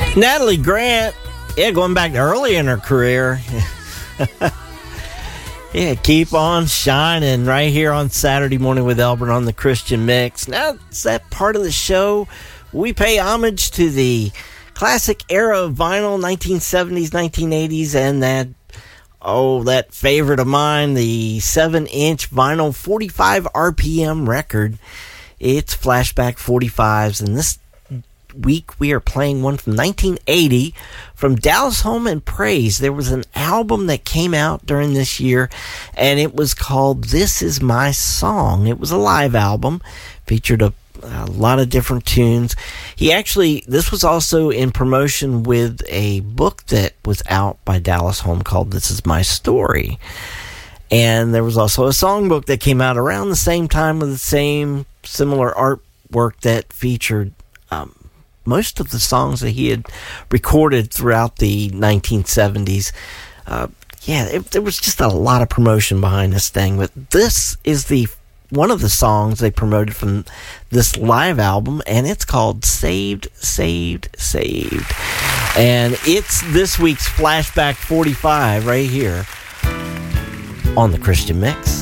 Natalie Grant, going back to early in her career. Keep on shining right here on Saturday Morning with Elbert on the Christian Mix. Now, it's that part of the show we pay homage to the classic era of vinyl, 1970s, 1980s, and that favorite of mine, the 7-inch vinyl 45 RPM record. It's Flashback 45s, and this week we are playing one from 1980 from Dallas Home and Praise. There was an album that came out during this year, and it was called This Is My Song. It was a live album, featured a lot of different tunes. This was also in promotion with a book that was out by Dallas Home called This Is My Story. And there was also a songbook that came out around the same time with the same similar artwork that featured most of the songs that he had recorded throughout the 1970s. There was just a lot of promotion behind this thing, but this is one of the songs they promoted from this live album, and it's called Saved, Saved, Saved. And it's this week's Flashback 45 right here on the Christian Mix.